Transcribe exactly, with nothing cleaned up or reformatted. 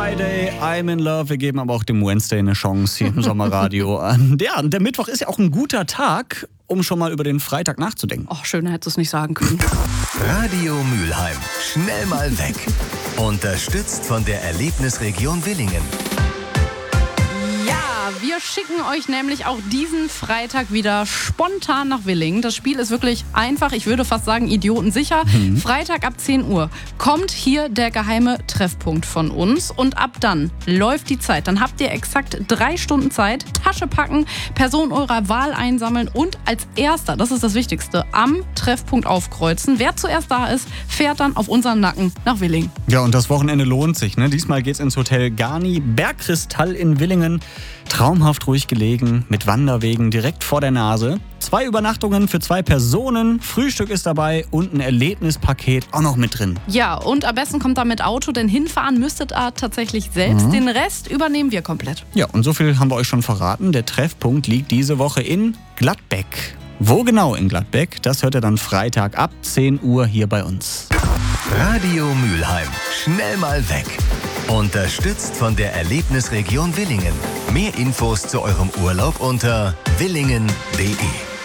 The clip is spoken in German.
Friday, I'm in love. Wir geben aber auch dem Wednesday eine Chance hier im Sommerradio. Ja, der Mittwoch ist ja auch ein guter Tag, um schon mal über den Freitag nachzudenken. Ach, schöner hättest du es nicht sagen können. Radio Mülheim. Schnell mal weg. Unterstützt von der Erlebnisregion Willingen. Wir schicken euch nämlich auch diesen Freitag wieder spontan nach Willingen. Das Spiel ist wirklich einfach, ich würde fast sagen idiotensicher. Mhm. Freitag ab zehn Uhr kommt hier der geheime Treffpunkt von uns und ab dann läuft die Zeit. Dann habt ihr exakt drei Stunden Zeit, Tasche packen, Person eurer Wahl einsammeln und als erster, das ist das Wichtigste, am Treffpunkt aufkreuzen. Wer zuerst da ist, fährt dann auf unseren Nacken nach Willingen. Ja, und das Wochenende lohnt sich. Ne? Diesmal geht's ins Hotel Garni, Bergkristall in Willingen. Traumhaft ruhig gelegen, mit Wanderwegen direkt vor der Nase. Zwei Übernachtungen für zwei Personen, Frühstück ist dabei und ein Erlebnispaket auch noch mit drin. Ja, und am besten kommt da mit Auto, denn hinfahren müsstet ihr tatsächlich selbst. Mhm. Den Rest übernehmen wir komplett. Ja, und so viel haben wir euch schon verraten. Der Treffpunkt liegt diese Woche in Gladbeck. Wo genau in Gladbeck? Das hört ihr dann Freitag ab zehn Uhr hier bei uns. Radio Mülheim. Schnell mal weg. Unterstützt von der Erlebnisregion Willingen. Mehr Infos zu eurem Urlaub unter willingen punkt de.